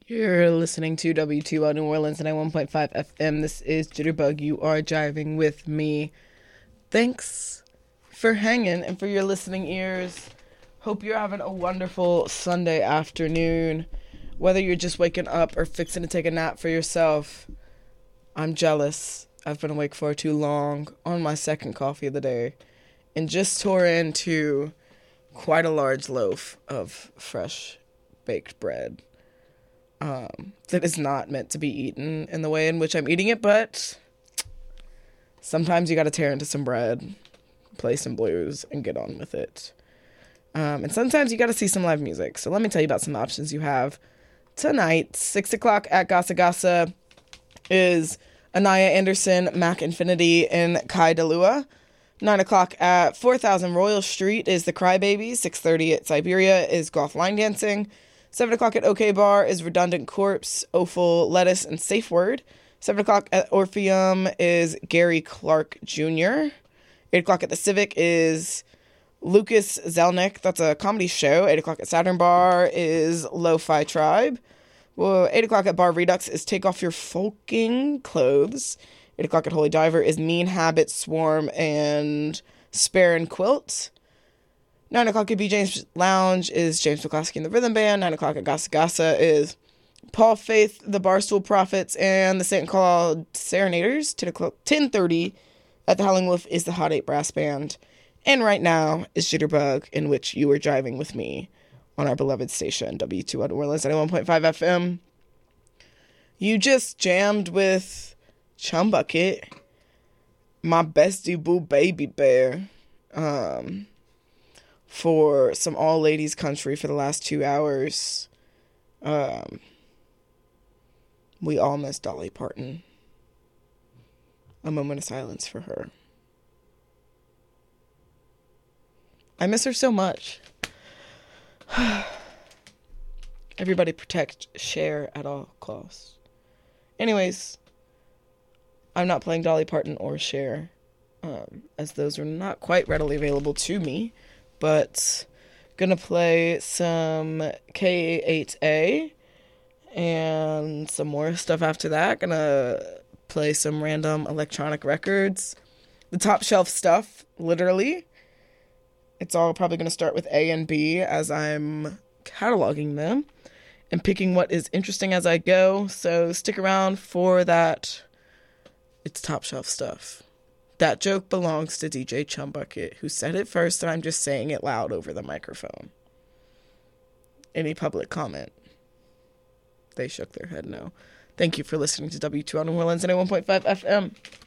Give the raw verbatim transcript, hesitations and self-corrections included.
You're listening to W two O New Orleans and one point five F M. This is Jitterbug. You are driving with me. Thanks for hanging and for your listening ears. Hope you're having a wonderful Sunday afternoon. Whether you're just waking up or fixing to take a nap for yourself, I'm jealous. I've been awake for too long on my second coffee of the day and just tore into quite a large loaf of fresh baked bread. Um, that is not meant to be eaten in the way in which I'm eating it, but sometimes you gotta tear into some bread, play some blues, and get on with it. Um, and sometimes you gotta see some live music. So let me tell you about some options you have tonight. Six o'clock at Gasa Gasa is Anaya Anderson, Mac Infinity, and Kai Dalua. Nine o'clock at four thousand Royal Street is The Crybabies. Six thirty at Siberia is Goth Line Dancing. Seven o'clock at OK Bar is Redundant Corpse, Offal, Lettuce, and Safe Word. Seven o'clock at Orpheum is Gary Clark Junior Eight o'clock at the Civic is Lucas Zelnick. That's a comedy show. Eight o'clock at Saturn Bar is Lo-Fi Tribe. Well, eight o'clock at Bar Redux is Take Off Your Folking Clothes. Eight o'clock at Holy Diver is Mean Habit, Swarm, and Spare and Quilt. Nine o'clock at B. James Lounge is James McCloskey and the Rhythm Band. Nine o'clock at Gasa Gasa is Paul Faith, the Barstool Prophets, and the Saint Cloud Serenaders. ten thirty at the Howling Wolf is the Hot Eight Brass Band. And right now is Jitterbug, in which you are driving with me on our beloved station, W two O New Orleans ninety-one point five F M. You just jammed with Chum Bucket, my bestie boo baby bear, um... for some all-ladies country for the last two hours. Um, we all miss Dolly Parton. A moment of silence for her. I miss her so much. Everybody protect Cher at all costs. Anyways, I'm not playing Dolly Parton or Cher, um, as those are not quite readily available to me. But gonna play some K eight A and some more stuff after that. Gonna play some random electronic records. The top shelf stuff, literally. It's all probably gonna start with A and B as I'm cataloging them and picking what is interesting as I go. So stick around for that. It's top shelf stuff. That joke belongs to D J Chum Bucket, who said it first, and I'm just saying it loud over the microphone. Any public comment? They shook their head no. Thank you for listening to W two O New Orleans ninety-one point five F M.